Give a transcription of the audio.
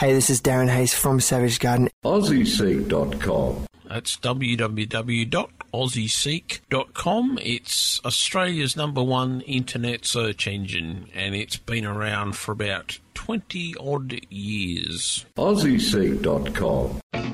Hey, this is Darren Hayes from Savage Garden. AussieSeek.com. That's www.aussieseek.com. It's Australia's #1 internet search engine, and it's been around for about 20-odd years. AussieSeek.com.